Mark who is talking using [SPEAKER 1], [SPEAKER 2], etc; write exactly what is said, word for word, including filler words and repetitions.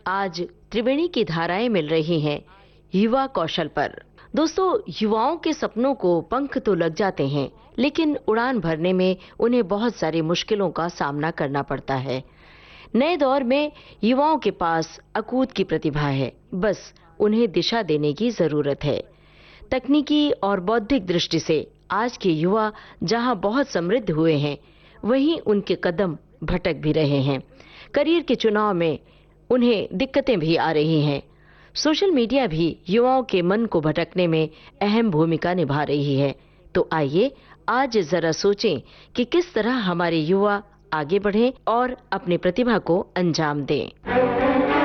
[SPEAKER 1] आज त्रिवेणी की धाराएं मिल रही हैं युवा कौशल पर। दोस्तों, युवाओं के सपनों को पंख तो लग जाते हैं, लेकिन उड़ान भरने में उन्हें बहुत सारी मुश्किलों का सामना करना पड़ता है। नए दौर में युवाओं के पास अकूत की प्रतिभा है, बस उन्हें दिशा देने की जरूरत है। तकनीकी और बौद्धिक दृष्टि से आज के युवा जहां बहुत समृद्ध हुए हैं, वहीं उनके कदम भटक भी रहे हैं। करियर के चुनाव में उन्हें दिक्कतें भी आ रही हैं। सोशल मीडिया भी युवाओं के मन को भटकने में अहम भूमिका निभा रही है। तो आइए आज जरा सोचें कि किस तरह हमारे युवा आगे बढ़ें और अपनी प्रतिभा को अंजाम दें।